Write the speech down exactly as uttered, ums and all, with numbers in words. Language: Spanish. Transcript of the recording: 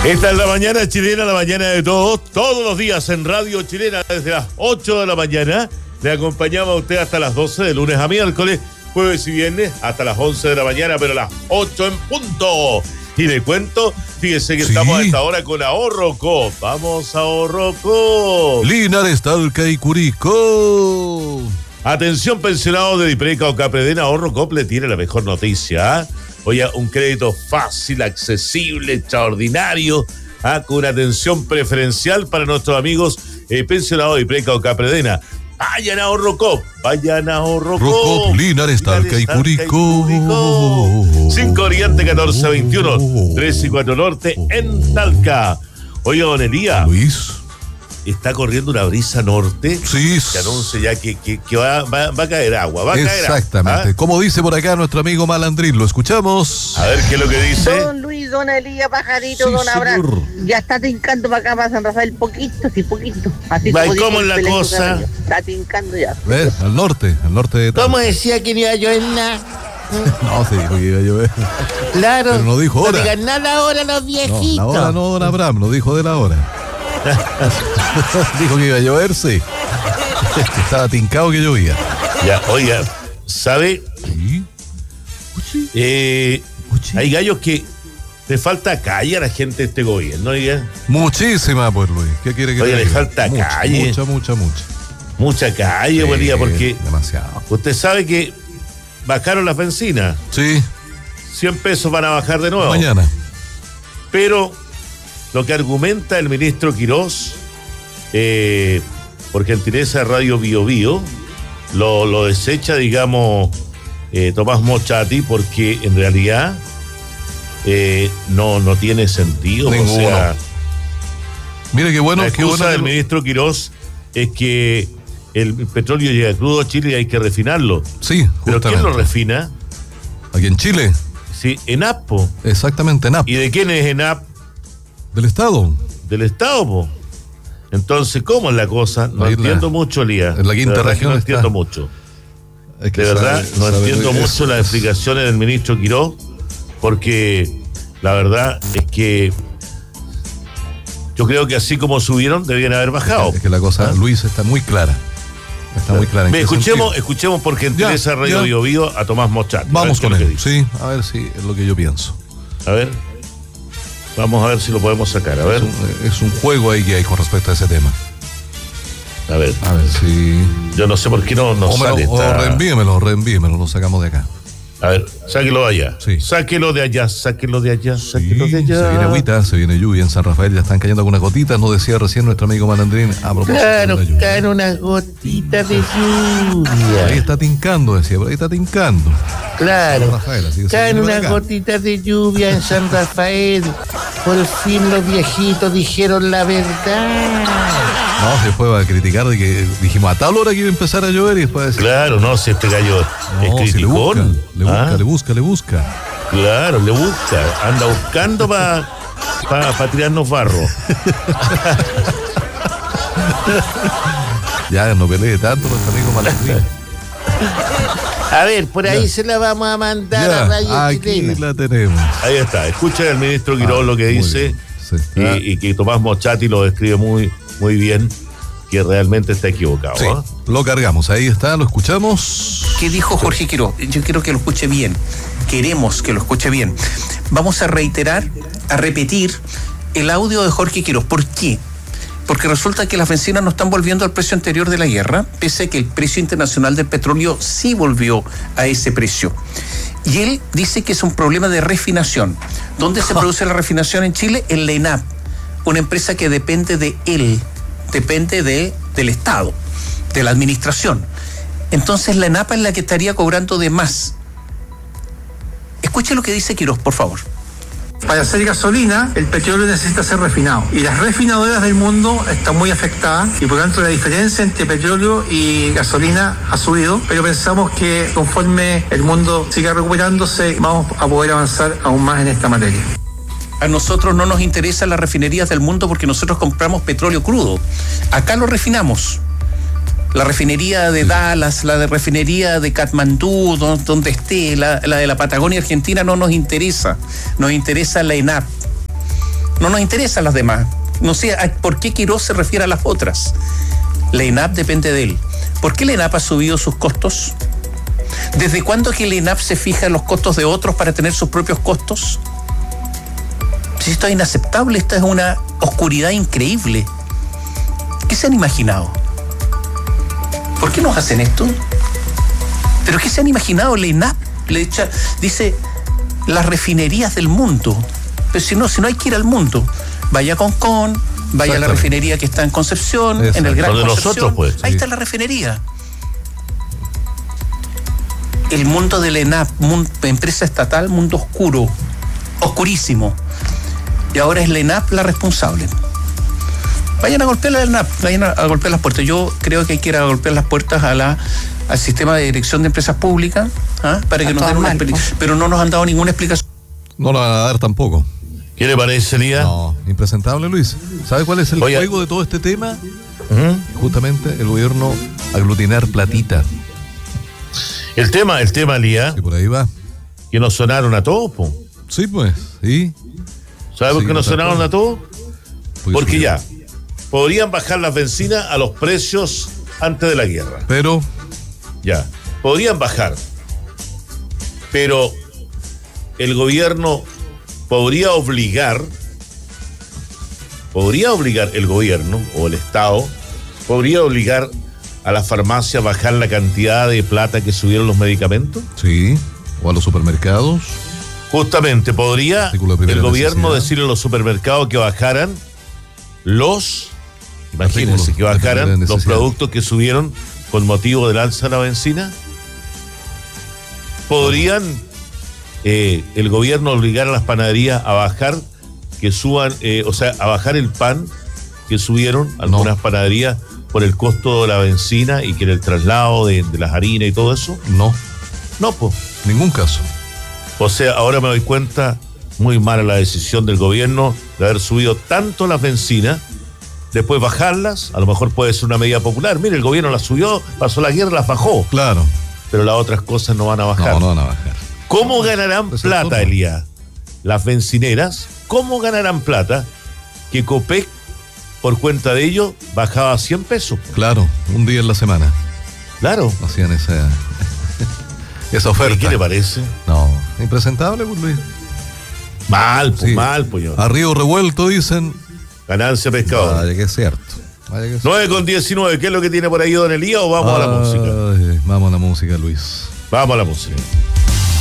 Esta es la mañana chilena, la mañana de todos, todos los días en Radio Chilena desde las ocho de la mañana. Le acompañamos a usted hasta las doce, de lunes a miércoles, jueves y viernes hasta las once de la mañana, pero a las ocho en punto. Y le cuento, fíjese que sí. Estamos a esta hora con Ahorro Coop. Vamos a Ahorro Coop. Linares, Talca y Curicó. Atención, pensionados de Dipreca o Capredena, Ahorro Coop le tiene la mejor noticia, ¿eh? Oye, un crédito fácil, accesible, extraordinario, ¿ah? Con una atención preferencial para nuestros amigos eh, pensionados de Dipreca o Capredena. Vayan a Ahorro Coop, vayan a Ahorro Coop. Linares, Talca y Curicó. cinco Oriente catorce veintiuno, tres y cuatro Norte en Talca. Oye, don Elías. Luis. Está corriendo una brisa norte. Sí. Que anuncia ya que, que, que va, va, va a caer agua. Va a caer agua. Exactamente. ¿Ah? Como dice por acá nuestro amigo Malandrín, lo escuchamos. A ver qué es lo que dice. Don Luis, don Elías, Pajarito, sí, don Abraham. señor. Ya está tincando para acá, para San Rafael, poquito, sí, poquito. Así Va, como ¿cómo dice es el la Pelé cosa? Carrillo. Está tincando ya. ¿Ves? Al norte, al norte de Talca. ¿Cómo decía que no iba a llover nada? No, se dijo que iba a llover. Claro. Pero no dijo hora. No digan nada ahora los viejitos. No, la hora no, don Abraham, lo dijo de la hora. Dijo que iba a llover, sí. Estaba tincado que llovía. Ya, oiga, ¿sabe? Sí. Eh, hay gallos que le falta calle a la gente de este gobierno, oiga. Muchísima, pues, Luis. ¿Qué quiere que Oiga, le le diga? falta mucha, calle. Mucha, mucha, mucha. Mucha calle, buen día, porque demasiado. Usted sabe que bajaron las bencinas. Sí. cien pesos van a bajar de nuevo. Mañana. Pero lo que argumenta el ministro Quirós, eh, por gentileza de Radio Bio Bio, lo, lo desecha, digamos, eh, Tomás Mochati, porque en realidad eh, no, no tiene sentido. Ninguno. O sea, mire qué bueno. la qué excusa bueno del que... ministro Quirós es que el petróleo llega crudo a Chile y hay que refinarlo. Sí, justamente. ¿Pero quién lo refina? Aquí en Chile. Sí, ENAP, po. Exactamente, ENAP. ¿Y de quién es ENAP? Del Estado. Del Estado, po. Entonces, ¿cómo es la cosa? No Ahí entiendo la, mucho, Elías. En la quinta región no está. entiendo mucho. Es que de sabe, verdad, no sabe, entiendo es, mucho es, las explicaciones del ministro Quirós, porque la verdad es que yo creo que así como subieron, debían haber bajado. Es que, es que la cosa, ¿ah? Luis, está muy clara. Está muy clara. ¿En Ve, qué escuchemos, sentido? escuchemos por gentileza Ya, Radio ya. Bio Bio a Tomás Mochati. Vamos con él. Dice. Sí, a ver si es lo que yo pienso. A ver. Vamos a ver si lo podemos sacar. A ver. Es un, es un juego ahí que hay con respecto a ese tema. A ver. A ver si. Yo no sé por qué no, no o, me sale. lo, o esta... reenvíemelo, reenvíemelo, lo sacamos de acá. A ver, sáquelo de allá. Sí. Sáquelo de allá, sáquelo de allá, sáquelo Sí, de allá. se viene agüita, se viene lluvia en San Rafael, ya están cayendo algunas gotitas, nos decía recién nuestro amigo Malandrín a propósito Claro, de la lluvia. caen unas gotitas de Ahí lluvia. está tincando, decía, por ahí está tincando. Claro. San Rafael, así que se Caen viene por unas acá. gotitas de lluvia en San Rafael. Por fin los viejitos dijeron la verdad. No, se fue a criticar de que dijimos a tal hora que iba a empezar a llover y después decir, Claro, no, si este gallo no, es si le busca, criticón. le busca, ¿Ah? le busca, le busca. Claro, le busca. Anda buscando para pa, pa tirarnos barro. Ya no pelee tanto nuestro amigo Malandrín. A ver, por ahí Ya. se la vamos a mandar Ya, a Radio aquí Chilena. la tenemos. Ahí está. Escucha el ministro Quirós Ah, lo que muy dice. bien. Sí. Y, y que Tomás Mochati lo describe muy, muy bien, que realmente está equivocado. Sí, ¿eh? lo cargamos, ahí está, lo escuchamos. ¿Qué dijo Jorge Quirós? Yo quiero que lo escuche bien. Queremos que lo escuche bien. Vamos a reiterar, a repetir el audio de Jorge Quirós. ¿Por qué? Porque resulta que las bencinas no están volviendo al precio anterior de la guerra, pese a que el precio internacional del petróleo sí volvió a ese precio. Y él dice que es un problema de refinación. ¿Dónde se produce la refinación en Chile? En la ENAP, una empresa que depende de él, depende de, del Estado, de la administración. Entonces la ENAP es la que estaría cobrando de más. Escuche lo que dice Quirós, por favor. Para hacer gasolina, el petróleo necesita ser refinado. Y las refinadoras del mundo están muy afectadas y por lo tanto la diferencia entre petróleo y gasolina ha subido. Pero pensamos que conforme el mundo siga recuperándose, vamos a poder avanzar aún más en esta materia. A nosotros no nos interesan las refinerías del mundo porque nosotros compramos petróleo crudo. Acá lo refinamos. La refinería de Dallas, la de refinería de Katmandú, donde, donde esté, la, la de la Patagonia Argentina no nos interesa. Nos interesa la ENAP. No nos interesan las demás. No sé por qué Quirós se refiere a las otras. La ENAP depende de él. ¿Por qué la ENAP ha subido sus costos? ¿Desde cuándo que la ENAP se fija en los costos de otros para tener sus propios costos? Si esto es inaceptable, esto es una oscuridad increíble. ¿Qué se han imaginado? ¿Por qué nos hacen esto? ¿Pero qué se han imaginado? La ENAP le echa, dice, las refinerías del mundo. Pero si no, si no hay que ir al mundo, vaya a Concón, vaya a la refinería que está en Concepción, en el Gran Concepción. Nosotros, pues, ahí sí. está la refinería. El mundo de la ENAP, mundo, empresa estatal, mundo oscuro, oscurísimo. Y ahora es la ENAP la responsable. Vayan a golpear la ENAP, vayan a, a golpear las puertas. Yo creo que hay que ir a golpear las puertas a la, al sistema de dirección de empresas públicas, ¿ah? Para que nos den una explicación. Pero no nos han dado ninguna explicación. No lo van a dar tampoco. ¿Qué le parece, Lía? No, impresentable, Luis. ¿Sabe cuál es el Oye. juego de todo este tema? ¿Mm? Justamente el gobierno aglutinar platita. El tema, el tema, Lía, Sí, por ahí va. que nos sonaron a todos, po. Sí, pues, sí. ¿Sabes por Sí, qué nos no te sonaron a acuerdo. todos? Pues Porque subió. ya, podrían bajar las bencinas a los precios antes de la guerra. Pero, Ya, podrían bajar. Pero el gobierno podría obligar, podría obligar el gobierno o el Estado, podría obligar a la farmacia a bajar la cantidad de plata que subieron los medicamentos. sí. O a los supermercados. Justamente, podría Artículo de primera el gobierno necesidad. decirle a los supermercados que bajaran los, imagínense, Artículos que de bajaran primera los necesidad. productos que subieron con motivo del alza de la benzina. Podrían eh, el gobierno obligar a las panaderías a bajar, que suban, eh, o sea, a bajar el pan que subieron algunas panaderías por el costo de la benzina y que en el traslado de, de las harinas y todo eso. No, No, pues. ningún caso. O sea, ahora me doy cuenta, muy mala la decisión del gobierno de haber subido tanto las bencinas, después bajarlas, a lo mejor puede ser una medida popular. Mire, el gobierno las subió, pasó la guerra, las bajó, Claro. pero las otras cosas no van a bajar. No, no van a bajar. ¿Cómo ganarán Pues plata, todo. Elías? Las bencineras, ¿cómo ganarán plata que Copec, por cuenta de ello, bajaba a cien pesos? Claro, un día en la semana Claro. hacían esa, esa ¿Y oferta. qué le parece? No, impresentable, pues, Luis. Mal, pues Sí. mal, pues yo. A río revuelto dicen. Ganancia pescador. Vaya que es cierto. Vaya que es cierto. nueve con diecinueve, ¿qué es lo que tiene por ahí don Elías o vamos a la música? Ay, vamos a la música, Luis. Vamos a la música.